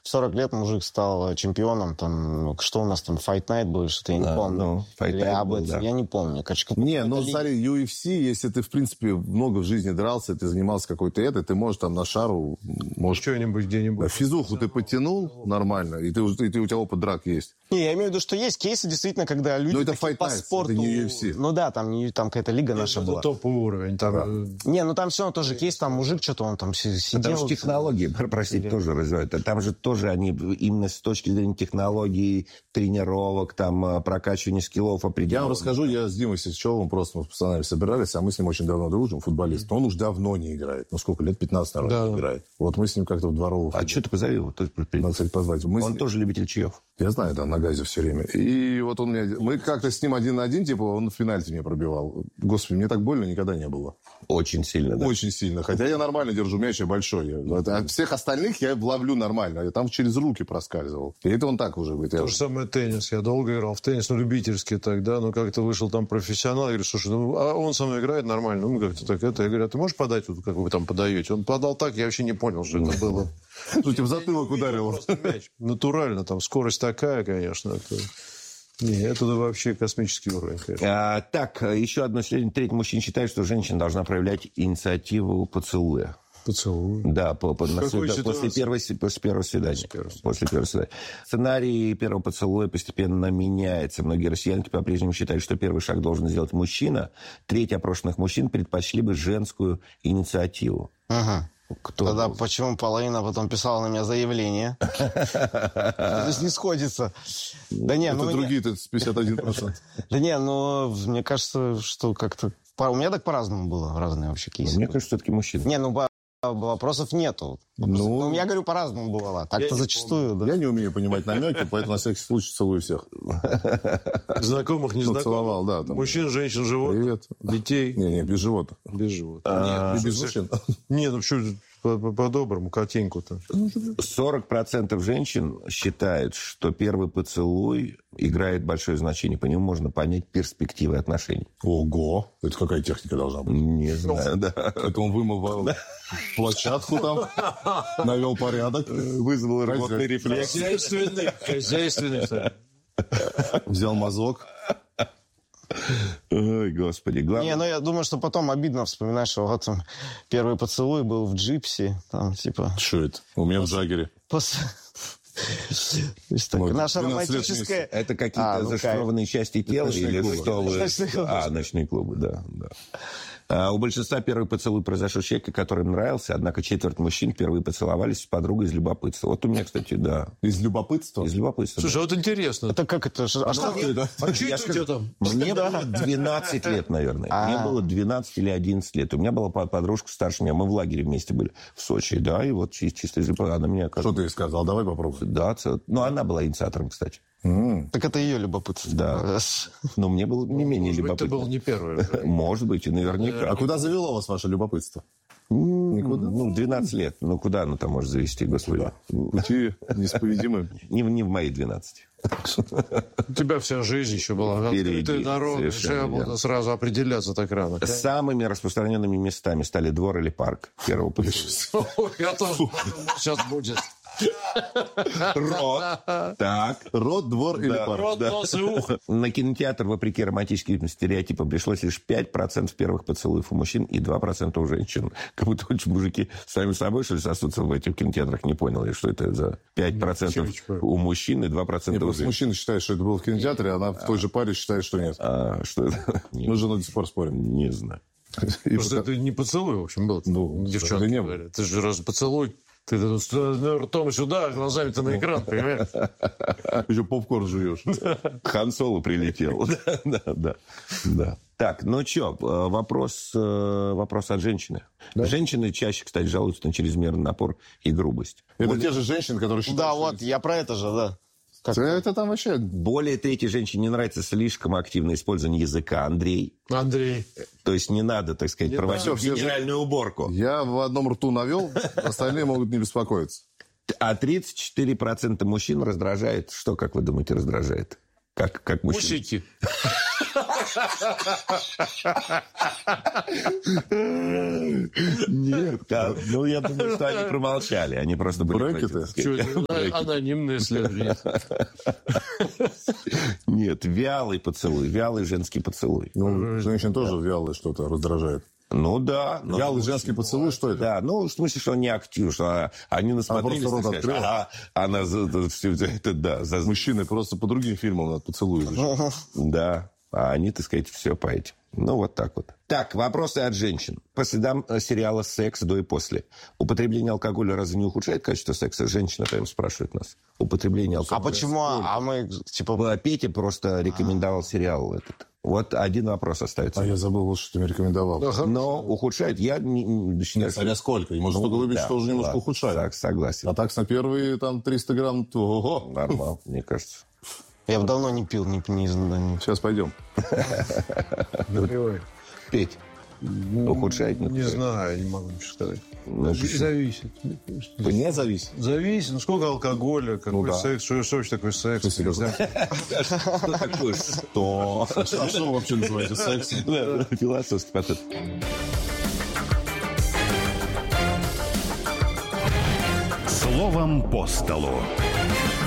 40 лет мужик стал чемпионом, там, что у нас там, Fight Night был, что-то я не помню. Fight Night был, да. Я не помню. Не, ну, смотри, UFC, если ты, в принципе, много в жизни дрался, ты занимался какой-то ты можешь там на шару, можешь... Что-нибудь где-нибудь. Физуху ты потянул нормально, и у тебя опыт драк есть. Не, я имею в виду, что есть кейсы, действительно, когда люди это Fight по Night, спорту... это не UFC. Ну да, там какая-то лига наша была. Это топовый уровень. Там... Не, ну там все равно тоже кейс, там мужик что-то, он там сидел... Там же технологии, простите, тоже развивают. Там же тоже они именно с точки зрения технологий, тренировок, там, прокачивания скиллов определенных. Я вам расскажу, я с Димой Сечевым просто мы с пацанами собирались, а мы с ним очень давно дружим, футболист. Он уж давно не играет. Ну, сколько лет? 15, наверное, не играет. Вот мы с ним как-то в дворовых... А что ты позови его? Надо, кстати, позвать. Он тоже любитель чаев. Я знаю, да, на газе все время. И вот мы как-то с ним 1-1, типа, он в пенальти мне пробивал. Господи, мне так больно никогда не было. Очень сильно, да? Очень сильно. Хотя я нормально держу мяч, я большой. А всех остальных я ловлю нормально. Я там через руки проскальзывал. И это он так уже говорит. То же самое теннис. Я долго играл в теннис, любительский тогда. Но как-то вышел там профессионал. Я говорю, слушай, а он со мной играет нормально. Ну, как-то так это. Я говорю, а ты можешь подать, вот, как вы там подаете? Он подал так, я вообще не понял, что это было. Ну, тебе в затылок ударил. Натурально, там скорость такая, конечно. Не, это вообще космический уровень, конечно. Так, еще одно исследование. Треть мужчин считает, что женщина должна проявлять инициативу поцелуя. Поцелуй? Да, после первого свидания. После первого свидания. Сценарий первого поцелуя постепенно меняется. Многие россиянки по-прежнему считают, что первый шаг должен сделать мужчина. Треть опрошенных мужчин предпочли бы женскую инициативу. Ага. Тогда почему половина потом писала на меня заявление? То есть не сходится. Да не, это другие-то 51%. Да не, ну, мне кажется, что как-то... У меня так по-разному было, разные вообще кейсы. Мне кажется, все-таки мужчина. Не, ну, вопросов нету. Ну, я говорю, по-разному бывало. Так-то зачастую, да. Я не умею понимать намеки, поэтому на всякий случай целую всех. Знакомых, незнакомых. Целовал, да. Мужчин, женщин, животных. Детей. Не, без животных. Без животных. Без мужчин. Не, ну что, по-доброму, котеньку-то. 40% женщин считают, что первый поцелуй играет большое значение. По нему можно понять перспективы отношений. Ого! Это какая техника должна быть? Не знаю, да. Это он вымыл площадку там, навел порядок, вызвал рвотный рефлекс. Хозяйственный. Взял мазок. Ой, господи. Главное... Не, ну я думаю, что потом обидно вспоминать, что вот там первый поцелуй был в джипсе, там типа... Что это? У меня в Джаггере. Наша романтическая... Это какие-то зашифрованные части тела или что вы... Ночные клубы, да. У большинства первый поцелуй произошел с человека, который им нравился, однако четверть мужчин впервые поцеловались с подругой из любопытства. Вот у меня, кстати, да. Из любопытства? Из любопытства. Слушай, вот интересно. Это как это? А что это? А что это у тебя там? Мне было 12 лет, наверное. Мне было 12 или 11 лет. У меня была подружка старше меня. Мы в лагере вместе были в Сочи, да, и вот чисто из любопытства она меня... Что ты ей сказал? Давай попробуем. Да, ну, она была инициатором, кстати. Так это ее любопытство. Да. Но мне было не менее любопытно. Это был не первый. Может быть, и наверняка. А куда завело вас ваше любопытство? Никуда. Ну, 12 лет. Ну, куда оно там может завести, господи? Пути неисповедимы. Не в мои 12. У тебя вся жизнь еще была. Открытый народ. Можно сразу определяться так рано. Самыми распространенными местами стали двор или парк первого поцелуя. Я тоже сейчас будет. Рот. Так. Рот, двор или парк? Рот, нос и ухо. На кинотеатр, вопреки романтическим стереотипам, пришлось лишь 5% первых поцелуев у мужчин и 2% у женщин. Как будто мужики сами собой, что ли, сосутся в этих кинотеатрах, не поняли, что это за 5% у мужчин и 2% у женщин. Мужчина считает, что это было в кинотеатре, а она в той же паре считает, что нет. Что это? Мы же до сих пор спорим. Не знаю. Просто это не поцелуй, в общем, был. Девчонки не говорят. Ты же раз поцелуй. Ты ртом сюда, глазами-то на экран, понимаешь? Еще попкорн жуешь. Хан Соло прилетел. Да. Так, ну что, вопрос от женщины. Женщины чаще, кстати, жалуются на чрезмерный напор и грубость. Это те же женщины, которые считают... Да, вот, я про это же, да. Это там вообще... Более трети женщин не нравится слишком активное использование языка. Андрей. То есть не надо, так сказать, проводить генеральную уборку. Я в одном рту навел, остальные могут не беспокоиться. А 34% мужчин раздражает... Что, как вы думаете, раздражает? Как мужчин? Усики. Нет, ну я думаю, что они промолчали. Они просто были брекеты. Анонимные исследования. Нет, вялый поцелуй, вялый женский поцелуй. Ну, женщин тоже вялое что-то раздражает. Ну да. Вялый женский поцелуй, что это? Да, ну в смысле, что они активны, что они насмотрелись. Просто рот открыл. Она все это, да. Мужчины просто по другим фильмам над поцелуем. Да, а они, так сказать, все по этим. Ну, вот так вот. Так, вопросы от женщин. По следам сериала «Секс» до и после. Употребление алкоголя разве не ухудшает качество секса? Женщина прям спрашивает нас. Употребление алкоголя. А почему? А мы, типа... Петя просто рекомендовал сериал этот. Вот один вопрос остается. А я забыл, вот что ты мне рекомендовал. Но ухудшает. Я не считаю... А сколько? И может только выпить, что уже немножко ухудшает. Так, согласен. А так на первые там 300 грамм, то ого. Нормально, мне кажется. Я бы давно не пил, не. Сейчас пойдем. Наливай. Петь. Ухудшает? Не знаю, не могу ничего сказать. Зависит. Не зависит? Зависит. Ну, сколько алкоголя, какой секс, что вообще такое секс? Что, серьезно? Что такое? Что? А что вы вообще называете сексом? Философский подход. Словом по столу.